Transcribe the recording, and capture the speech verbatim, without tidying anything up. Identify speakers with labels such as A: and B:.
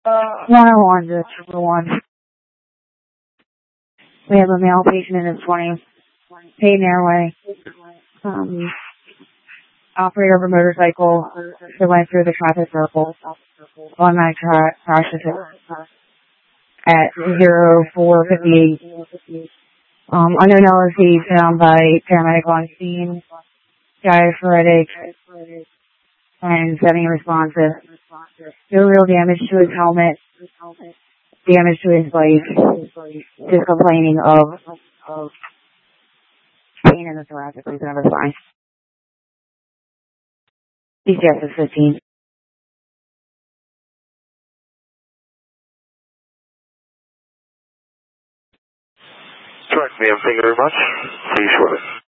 A: one oh one to triple one. We have a male patient in his twenties, Peyton Airway. Um, operator of a motorcycle that went through the traffic circle. One night tra- crashes at zero four fifty-eight. Um, unknown L S D found by paramedic on scene. Diaphoretic and semi-responsive. No real damage to his helmet. Damage to his bike. Just complaining of, of pain in the thoracic region of his spine. D C S is fifteen.
B: Correct, ma'am. Thank you very much. See you shortly.